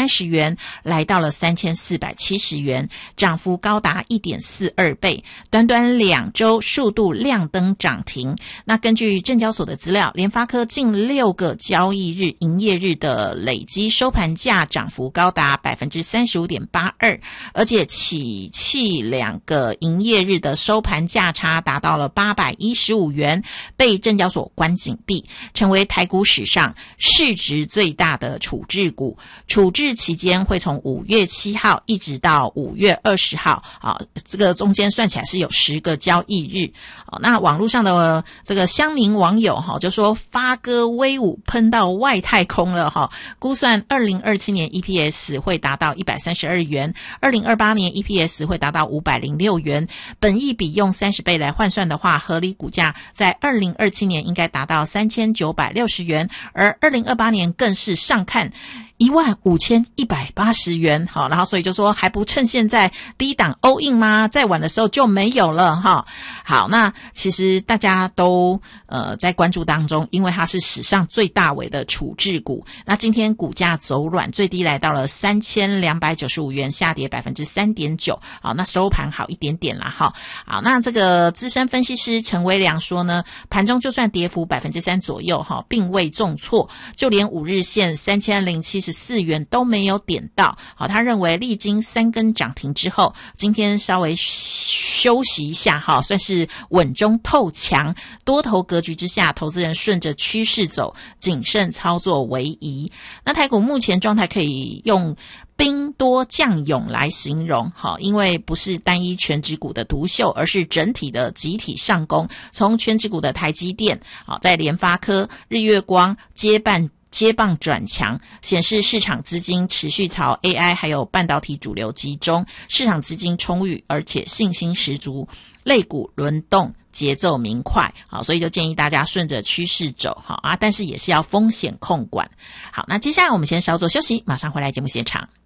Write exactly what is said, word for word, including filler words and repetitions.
三十元，来到了三千四百七十元，涨幅高达 一点四二倍，短短两周数度亮灯涨停。那根据证交所的资料，联发科近六个交易日营业日的累积收盘价涨幅高达 百分之三十五点八二， 而且起气两个营业日的收盘价差达到了八百一十五元，被证交所关紧闭，成为台股史上市值最大的处置股。处置期间会从五月七号一直到五月二十号，啊，这个中间算起来是有十个交易日。啊，那网络上的这个乡民网友哈就说发哥威武喷到外太空了哈，估算二零二七年 E P S 会达到一百三十二元，二零二八年 E P S 会达到五百零六元，本益比用三十倍来换算的话，合理股价在二零二七年应该达到三千九百六十元，而二零二八年更是上看一万五千一百八十元，好，然后所以就说还不趁现在低档 all in 吗？再晚的时候就没有了哈。好，那其实大家都呃在关注当中，因为它是史上最大尾的处置股。那今天股价走软，最低来到了三千两百九十五元，下跌 百分之三点九。好，那收盘好一点点啦哈。好，那这个资深分析师陈威良说呢，盘中就算跌幅 百分之三 左右哈，并未重挫，就连五日线三千零七十四元都没有点到。好，他认为历经三根涨停之后，今天稍微休息一下哈，算是稳中透强，多头格局之下，投资人顺着趋势走，谨慎操作为宜。那台股目前状态可以用兵多将勇来形容，好，因为不是单一全指股的独秀，而是整体的集体上攻。从全指股的台积电，好，在联发科、日月光接棒接棒转强，显示市场资金持续朝 A I 还有半导体主流集中，市场资金充裕，而且信心十足，类股轮动节奏明快，好，所以就建议大家顺着趋势走，好啊，但是也是要风险控管。好，那接下来我们先稍作休息，马上回来节目现场。